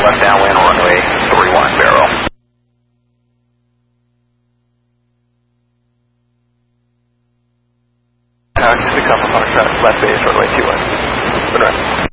left downwind, runway 31, barrel. Just a couple 100 left base, runway 21. Good run.